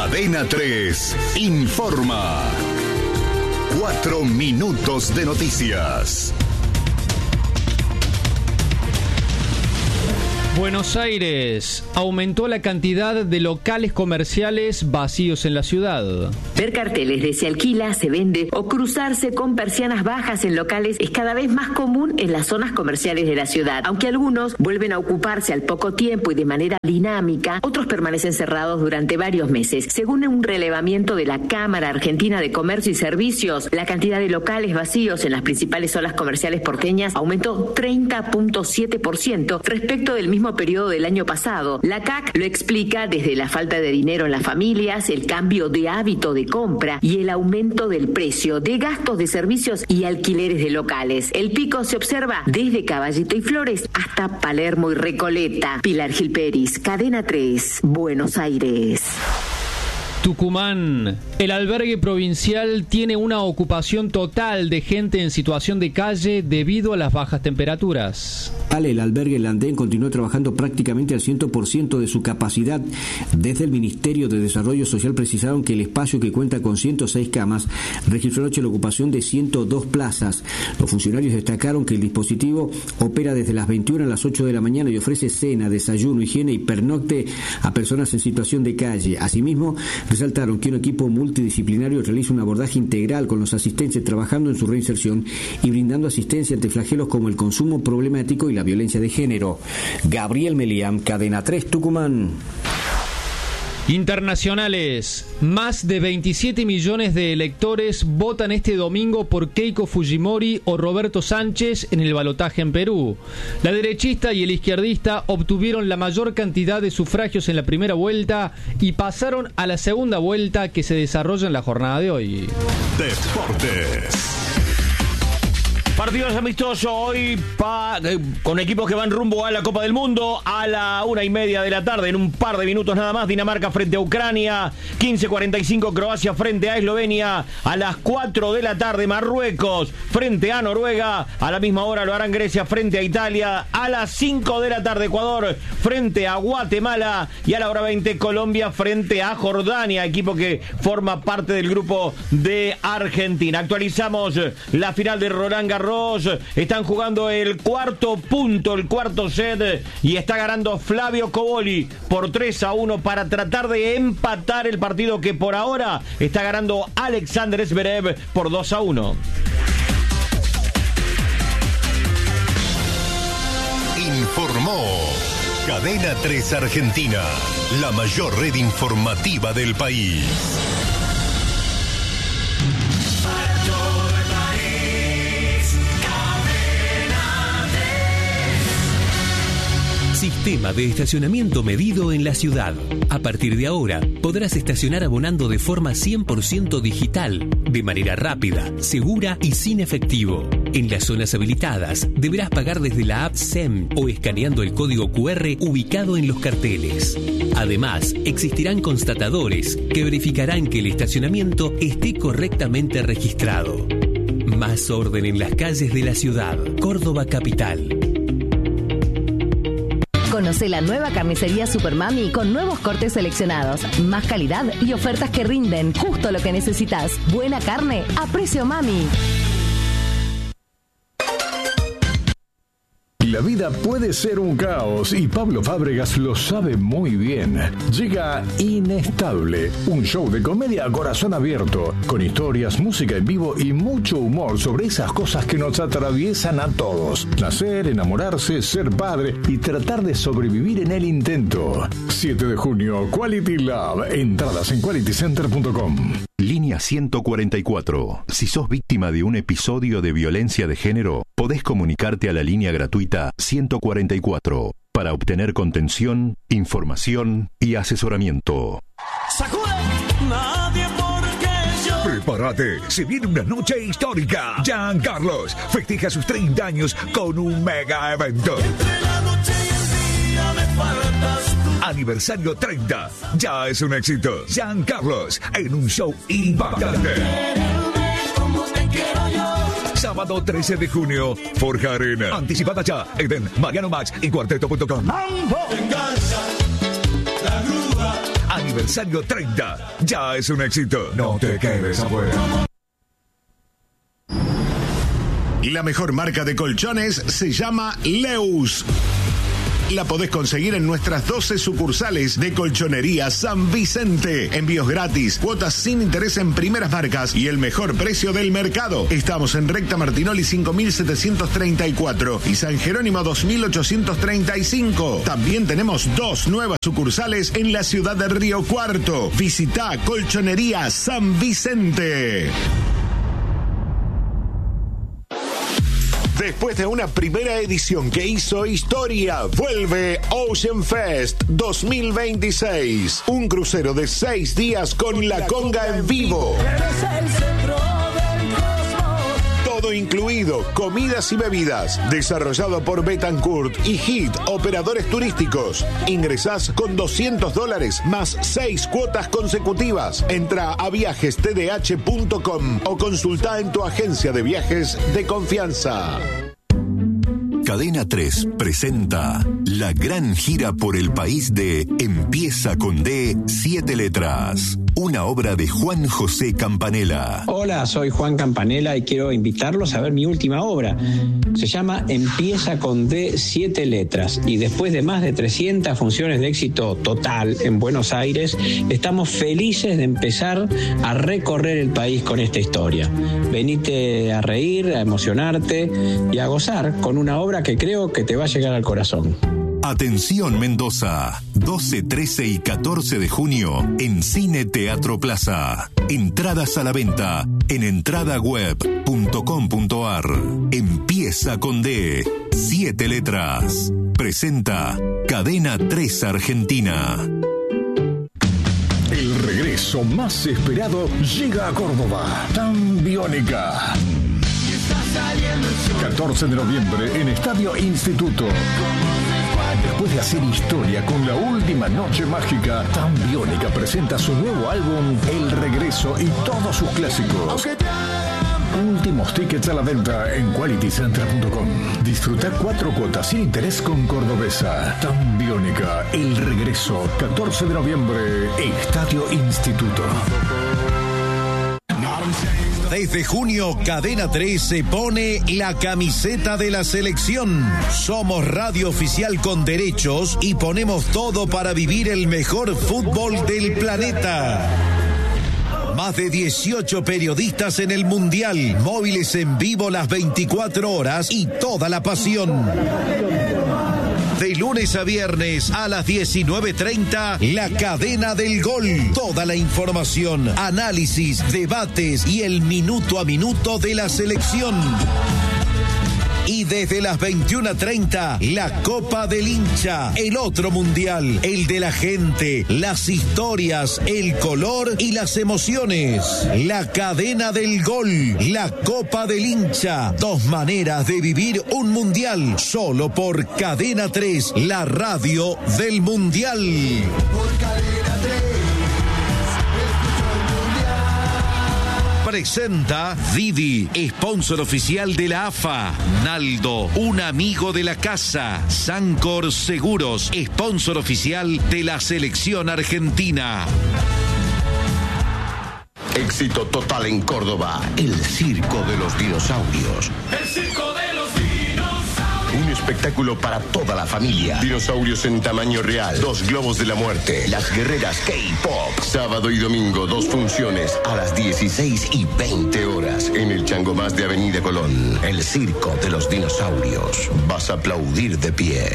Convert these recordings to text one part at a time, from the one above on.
Cadena 3 informa. 4 minutos de noticias. Buenos Aires. Aumentó la cantidad de locales comerciales vacíos en la ciudad. Ver carteles de se alquila, se vende o cruzarse con persianas bajas en locales es cada vez más común en las zonas comerciales de la ciudad. Aunque algunos vuelven a ocuparse al poco tiempo y de manera dinámica, otros permanecen cerrados durante varios meses. Según un relevamiento de la Cámara Argentina de Comercio y Servicios, la cantidad de locales vacíos en las principales zonas comerciales porteñas aumentó 30.7% respecto del mismo periodo del año pasado. La CAC lo explica desde la falta de dinero en las familias, el cambio de hábito de compra y el aumento del precio de gastos de servicios y alquileres de locales. El pico se observa desde Caballito y Flores hasta Palermo y Recoleta. Pilar Gil Peris, Cadena 3, Buenos Aires. Tucumán. El albergue provincial tiene una ocupación total de gente en situación de calle debido a las bajas temperaturas. El albergue El Andén continuó trabajando prácticamente al 100% de su capacidad. Desde el Ministerio de Desarrollo Social precisaron que el espacio, que cuenta con 106 camas, registró anoche la ocupación de 102 plazas. Los funcionarios destacaron que el dispositivo opera desde las 21 a las 8 de la mañana y ofrece cena, desayuno, higiene y pernocte a personas en situación de calle. Asimismo, resaltaron que un equipo multidisciplinario realiza un abordaje integral con los asistentes trabajando en su reinserción y brindando asistencia ante flagelos como el consumo problemático y la violencia de género. Gabriel Melián, Cadena 3, Tucumán. Internacionales. Más de 27 millones de electores votan este domingo por Keiko Fujimori o Roberto Sánchez en el balotaje en Perú. La derechista y el izquierdista obtuvieron la mayor cantidad de sufragios en la primera vuelta y pasaron a la segunda vuelta, que se desarrolla en la jornada de hoy. Deportes. Partidos amistosos hoy con equipos que van rumbo a la Copa del Mundo a la 1:30 de la tarde. En un par de minutos nada más, Dinamarca frente a Ucrania, 15:45 Croacia frente a Eslovenia, a las 4 de la tarde Marruecos frente a Noruega, a la misma hora lo harán Grecia frente a Italia, a las 5 de la tarde Ecuador frente a Guatemala y a la hora 20 Colombia frente a Jordania, equipo que forma parte del grupo de Argentina. Actualizamos la final de Roland Garros. Están jugando el cuarto punto, el cuarto set, y está ganando Flavio Cobolli por 3-1 para tratar de empatar el partido que por ahora está ganando Alexander Zverev por 2-1. Informó Cadena 3 Argentina, la mayor red informativa del país. Sistema de estacionamiento medido en la ciudad. A partir de ahora, podrás estacionar abonando de forma 100% digital, de manera rápida, segura y sin efectivo. En las zonas habilitadas, deberás pagar desde la app SEM o escaneando el código QR ubicado en los carteles. Además, existirán constatadores que verificarán que el estacionamiento esté correctamente registrado. Más orden en las calles de la ciudad. Córdoba Capital. Conoce la nueva carnicería Supermami con nuevos cortes seleccionados, más calidad y ofertas que rinden justo lo que necesitas. Buena carne a precio mami. La vida puede ser un caos y Pablo Fábregas lo sabe muy bien. Llega Inestable, un show de comedia a corazón abierto, con historias, música en vivo y mucho humor sobre esas cosas que nos atraviesan a todos. Nacer, enamorarse, ser padre y tratar de sobrevivir en el intento. 7 de junio, Quality Love. Entradas en qualitycenter.com. Línea 144. Si sos víctima de un episodio de violencia de género, podés comunicarte a la línea gratuita 144 para obtener contención, información y asesoramiento. Prepárate, se viene una noche histórica. Giancarlos festeja sus 30 años con un mega evento. Aniversario 30. Ya es un éxito. Giancarlos en un show impactante. Sábado 13 de junio, Forja Arena. Anticipada ya en Mariano Max y Cuarteto.com. aniversario 30. Ya es un éxito. No te quedes afuera. La mejor marca de colchones se llama Leus. La podés conseguir en nuestras 12 sucursales de Colchonería San Vicente. Envíos gratis, cuotas sin interés en primeras marcas y el mejor precio del mercado. Estamos en Recta Martinoli 5734 y San Jerónimo 2835. También tenemos 2 nuevas sucursales en la ciudad de Río Cuarto. Visita Colchonería San Vicente. Después de una primera edición que hizo historia, vuelve Ocean Fest 2026. Un crucero de 6 días con La Conga en vivo. Todo incluido, comidas y bebidas. Desarrollado por Betancourt y HIT, operadores turísticos. Ingresás con $200 más 6 cuotas consecutivas. Entra a viajestdh.com o consulta en tu agencia de viajes de confianza. Cadena 3 presenta la gran gira por el país de Empieza con D, 7 letras. Una obra de Juan José Campanella. Hola, soy Juan Campanella y quiero invitarlos a ver mi última obra. Se llama Empieza con D, 7 letras. Y después de más de 300 funciones de éxito total en Buenos Aires, estamos felices de empezar a recorrer el país con esta historia. Venite a reír, a emocionarte y a gozar con una obra que creo que te va a llegar al corazón. Atención Mendoza, 12, 13 y 14 de junio en Cine Teatro Plaza. Entradas a la venta en entradaweb.com.ar. Empieza con D, 7 letras. Presenta Cadena 3 Argentina. El regreso más esperado llega a Córdoba. Tan Biónica. 14 de noviembre en Estadio Instituto. Después de hacer historia con la última noche mágica, Tan Biónica presenta su nuevo álbum El Regreso y todos sus clásicos. Últimos tickets a la venta en qualitycenter.com. Disfruta 4 cuotas sin interés con Cordobesa. Tan Biónica, El Regreso, 14 de noviembre, Estadio Instituto. Desde junio, Cadena 3 se pone la camiseta de la selección. Somos radio oficial con derechos y ponemos todo para vivir el mejor fútbol del planeta. Más de 18 periodistas en el Mundial, móviles en vivo las 24 horas y toda la pasión. De lunes a viernes a las 19:30, La Cadena del Gol. Toda la información, análisis, debates y el minuto a minuto de la selección. Y desde las 21:30, la Copa del Hincha, el otro mundial, el de la gente, las historias, el color y las emociones. La Cadena del Gol, la Copa del Hincha, 2 maneras de vivir un mundial, solo por Cadena 3, la radio del mundial. Por Cadena 3. Presenta Didi, sponsor oficial de la AFA. Naldo, un amigo de la casa. Sancor Seguros, sponsor oficial de la selección argentina. Éxito total en Córdoba, el Circo de los Dinosaurios. El Circo de los Dinosaurios. Un espectáculo para toda la familia. Dinosaurios en tamaño real, 2 globos de la muerte, las guerreras K-Pop. Sábado y domingo, 2 funciones a las 16:20 horas en el Chango Más de Avenida Colón. El Circo de los Dinosaurios. Vas a aplaudir de pie.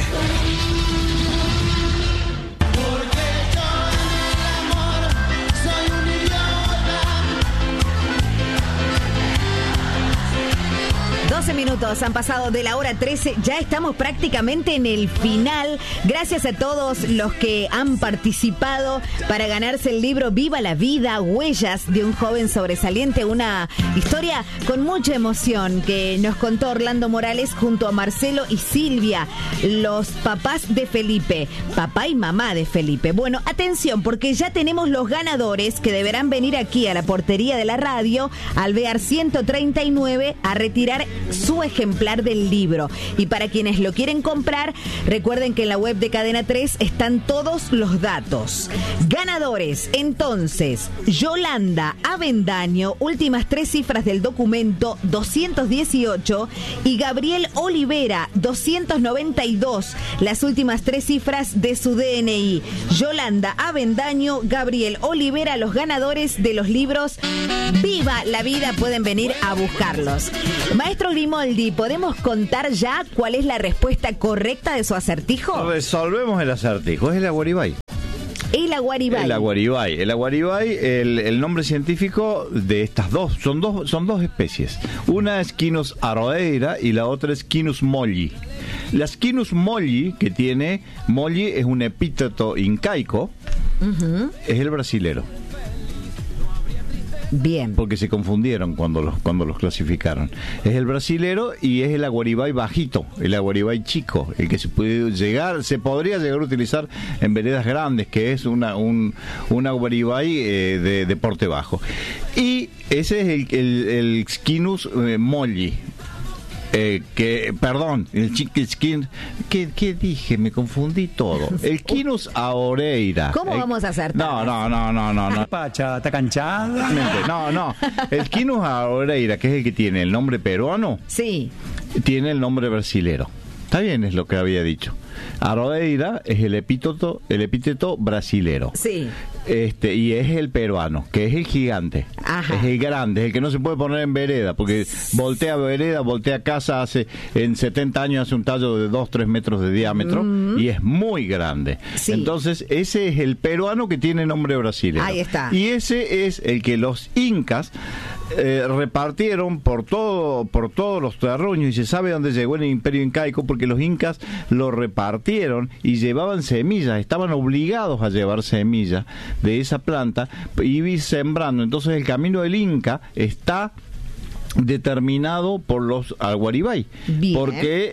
12 minutos han pasado de la hora 13, ya estamos prácticamente en el final. Gracias a todos los que han participado para ganarse el libro Viva la Vida, Huellas de un joven sobresaliente, una historia con mucha emoción que nos contó Orlando Morales junto a Marcelo y Silvia, los papás de Felipe, papá y mamá de Felipe. Bueno, atención, porque ya tenemos los ganadores que deberán venir aquí a la portería de la radio, Alvear 139, a retirar su ejemplar del libro. Y para quienes lo quieren comprar, recuerden que en la web de Cadena 3 están todos los datos. Ganadores, entonces, Yolanda Avendaño, últimas 3 cifras del documento, 218, y Gabriel Olivera, 292, las últimas 3 cifras de su DNI. Yolanda Avendaño, Gabriel Olivera, los ganadores de los libros Viva la Vida, pueden venir a buscarlos. Maestro Grimoldi, ¿podemos contar ya cuál es la respuesta correcta de su acertijo? Resolvemos el acertijo, es el aguaribay. El aguaribay. El aguaribay. El aguaribay, el nombre científico de estas son dos especies. Una es Quinus aroeira y la otra es Quinus molli. La Quinus molli, que tiene, molli es un epíteto incaico, es el brasilero. Bien. Porque se confundieron cuando los clasificaron. Es el brasilero y es el aguaribay bajito, el aguaribay chico, el que se podría llegar a utilizar en veredas grandes, que es un aguaribay de porte bajo. Y ese es el Quinus molli. ¿Qué dije? Me confundí todo. El Quinus aroeira. ¿Cómo vamos a hacer? No. Pacha, está canchada. No. El Quinus aroeira, que es el que tiene el nombre peruano, sí, tiene el nombre brasilero. Está bien, es lo que había dicho. Aroeira es el epíteto brasilero. Sí. Y es el peruano, que es el gigante. Ajá. Es el grande, es el que no se puede poner en vereda, porque voltea vereda, voltea casa, en 70 años hace un tallo de 2-3 metros de diámetro y es muy grande. Sí. Entonces, ese es el peruano que tiene nombre brasilero. Ahí está. Y ese es el que los incas repartieron por todos los terruños, y se sabe dónde llegó el imperio incaico porque los incas lo repartieron y llevaban semillas, estaban obligados a llevar semillas de esa planta y ir sembrando. Entonces el camino del Inca está determinado por los aguaribay. Bien. Porque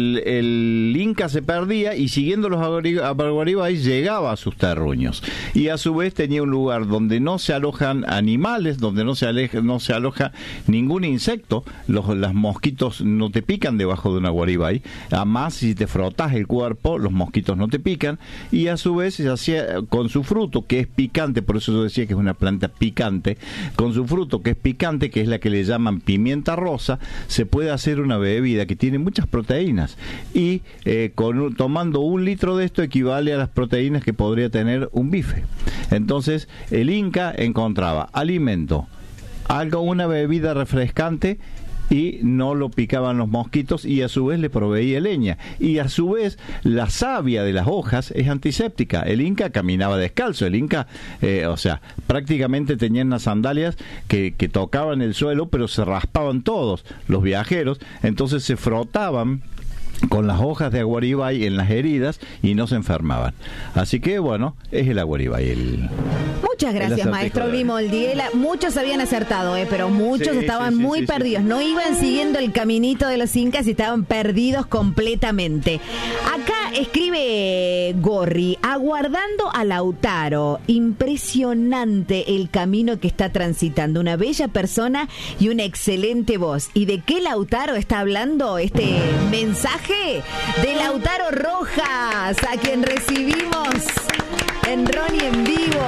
el Inca se perdía y siguiendo los aguaribay llegaba a sus terruños, y a su vez tenía un lugar donde no se alojan animales, donde no se aloja ningún insecto. Los mosquitos no te pican debajo de un aguaribay, además si te frotas el cuerpo los mosquitos no te pican, y a su vez se hacía con su fruto, que es picante, por eso yo decía que es una planta picante, con su fruto que es picante, que es la que le llaman pimienta rosa, se puede hacer una bebida que tiene muchas proteínas, y tomando 1 litro de esto equivale a las proteínas que podría tener un bife. Entonces el Inca encontraba alimento, una bebida refrescante, y no lo picaban los mosquitos, y a su vez le proveía leña, y a su vez la savia de las hojas es antiséptica. El Inca caminaba descalzo, el Inca prácticamente tenían unas sandalias que tocaban el suelo, pero se raspaban todos los viajeros, entonces se frotaban con las hojas de aguaribay en las heridas y no se enfermaban. Así que bueno, es el aguaribay. Muchas gracias, maestro Grimoldi. Muchos habían acertado, pero muchos estaban muy perdidos. No iban siguiendo el caminito de los incas y estaban perdidos completamente. Acá escribe Gorri, aguardando a Lautaro. Impresionante el camino que está transitando. Una bella persona y una excelente voz. ¿Y de qué Lautaro está hablando este mensaje? De Lautaro Rojas, a quien recibimos en Ronnie en vivo.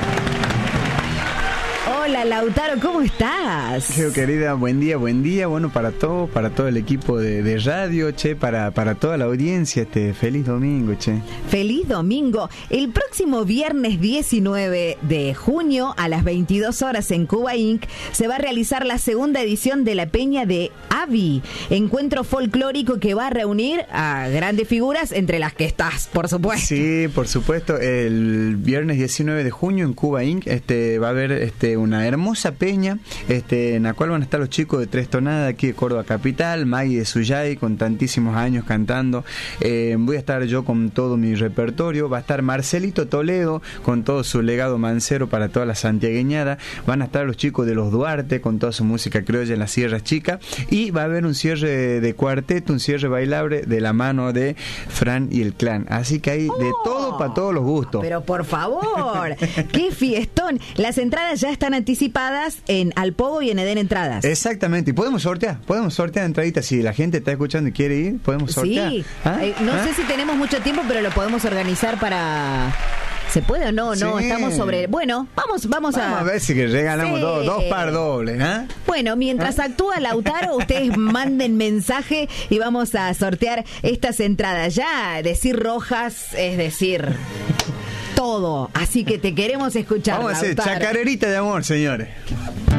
Hola Lautaro, ¿cómo estás? Querida, buen día, bueno, para todo el equipo de radio, para toda la audiencia, feliz domingo, Feliz domingo. El próximo viernes 19 de junio a las 22 horas en Cuba Inc. se va a realizar la segunda edición de la Peña de Avi, encuentro folclórico que va a reunir a grandes figuras, entre las que estás, por supuesto. Sí, por supuesto, el viernes 19 de junio en Cuba Inc. Va a haber una hermosa peña en la cual van a estar los chicos de Tres Tonadas aquí de Córdoba Capital, Maggie de Suyay con tantísimos años cantando, voy a estar yo con todo mi repertorio, va a estar Marcelito Toledo con todo su legado mancero para toda la santiagueñada, van a estar los chicos de Los Duarte con toda su música criolla en las Sierras Chicas, y va a haber un cierre de cuarteto, un cierre bailable de la mano de Fran y el Clan, así que hay de todo para todos los gustos. Pero por favor, qué fiestón. Las entradas ya están a anticipadas en Alpogo y en Edén Entradas. Exactamente, y podemos sortear entraditas. Si la gente está escuchando y quiere ir, podemos sortear. Sí, no sé si tenemos mucho tiempo, pero lo podemos organizar para... ¿Se puede o no? No, estamos sobre... Bueno, vamos a ver si que regalamos dos par dobles. Bueno, mientras actúa Lautaro, ustedes manden mensaje y vamos a sortear estas entradas. Ya decir rojas es decir todo, así que te queremos escuchar, Vamos a hacer Lautaro. chacarerita de amor, señores.